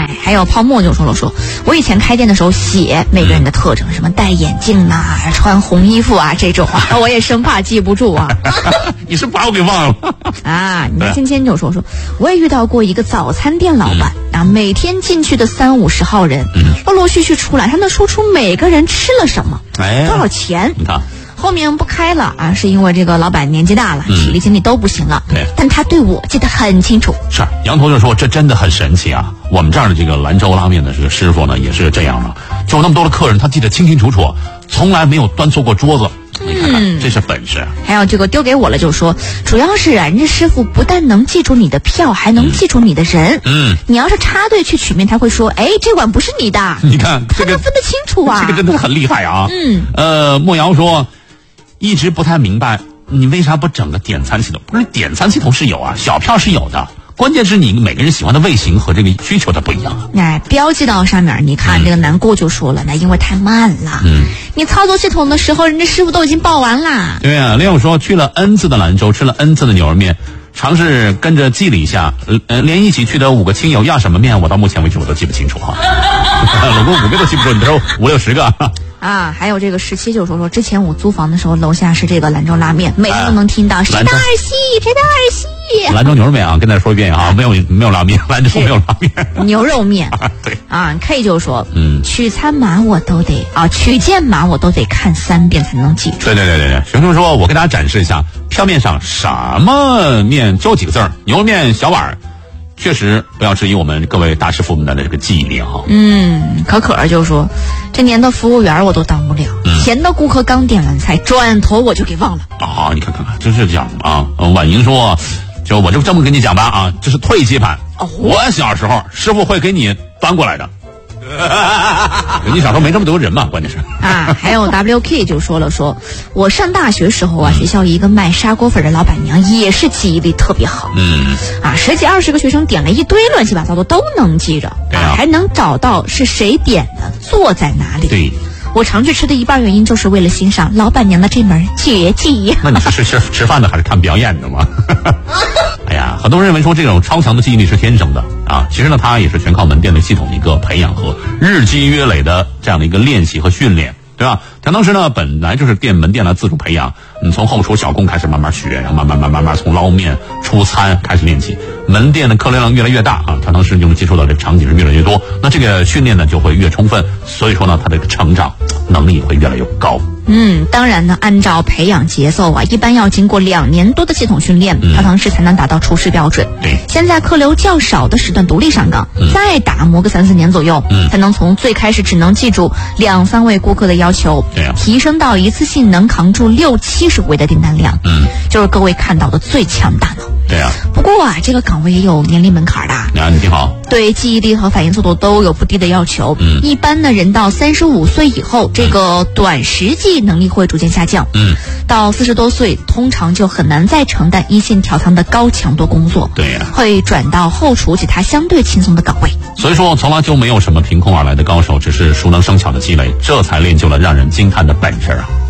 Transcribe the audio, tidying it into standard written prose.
还有泡沫就说了说，我以前开店的时候写每个人的特征，什么戴眼镜啊，穿红衣服啊这种啊，我也生怕记不住啊。 你是把我给忘了啊？你看芊芊就说我也遇到过一个早餐店老板啊，每天进去的30-50号人，陆陆续续出来，他能说出每个人吃了什么，多少钱。 你看后面不开了啊，是因为这个老板年纪大了，体力精力都不行了。 对， 但他对我记得很清楚。 是，杨头就说这真的很神奇啊！我们这儿的这个兰州拉面的这个师傅呢，也是这样的，就那么多的客人，他记得清清楚楚，从来没有端错过桌子。你看看，这是本事。 还有这个丢给我了，就是说，主要是人家师傅不但能记住你的票，还能记住你的人。你要是插队去取面，他会说，哎，这碗不是你的。 你看， 他能分得清楚啊。 这个真的很厉害啊。莫瑶说，一直不太明白，你为啥不整个点餐系统？不是点餐系统是有啊，小票是有的。关键是你每个人喜欢的味型和这个需求它不一样。 标记到上面，你看这个南顾就说了，那因为太慢了。你操作系统的时候，人家师傅都已经报完了。 对啊，另外说去了 N 次的兰州，吃了 N 次的牛肉面，尝试跟着记了一下，连一起去的5个亲友要什么面，我到目前为止我都记不清楚哈。老公5个都记不住，你说5-6十个啊。还有这个17就说之前我租房的时候，楼下是这个兰州拉面，每天都能听到谁的儿媳，谁的儿媳。 兰州牛肉面啊，跟大家说一遍啊，没有拉面，兰州没有拉面， 牛肉面对啊。K 就说，取餐码我都得取件码我都得看3遍才能记住。 对，学生说，我给大家展示一下，票面上什么面就几个字儿，牛肉面小碗。确实不要质疑我们各位大师傅们的这个记忆力哈。 可就说，这年的服务员我都当不了，前的顾客刚点完菜，转头我就给忘了啊。你看，就是这样啊。婉莹说，就我就这么跟你讲吧啊，这是退阶版。我小时候师傅会给你端过来的。你小时候没这么多人嘛，关键是啊。还有 WK 就说我上大学时候啊，学校一个卖砂锅粉的老板娘也是记忆力特别好。10几20个学生点了一堆乱七八糟的都能记着，还能找到是谁点的，坐在哪里。 对， 我常去吃的一半原因就是为了欣赏老板娘的这门绝技。 那你是吃饭的还是看表演的吗？哎呀，很多人认为说这种超强的记忆力是天生的啊，其实呢，它也是全靠门店的系统的一个培养和日积月累的这样的一个练习和训练，对吧？田当时呢，本来就是门店的自主培养，从后厨小工开始慢慢学，然后慢慢从捞面出餐开始练起，门店的客流量越来越大啊，他当时就能接触到这个场景是越来越多，那这个训练呢就会越充分，所以说呢，他这个成长能力会越来越高。 当然呢，按照培养节奏啊，一般要经过2年多的系统训练，他当时才能达到厨师标准。 对， 先在客流较少的时段独立上岗，再打磨个3-4年左右，才能从最开始只能记住2-3位顾客的要求，提升到一次性能扛住60-70位的订单量。就是各位看到的最强大脑。 对啊。 不过啊，这个岗位也有年龄门槛的。 你挺好。 对记忆力和反应速度都有不低的要求。一般的人到35岁以后，这个短时记忆能力会逐渐下降。到40多岁，通常就很难再承担一线条仓的高强度工作。 对呀。 会转到后厨其他相对轻松的岗位。 所以说，从来就没有什么凭空而来的高手，只是熟能生巧的积累，这才练就了让人惊叹的本事啊。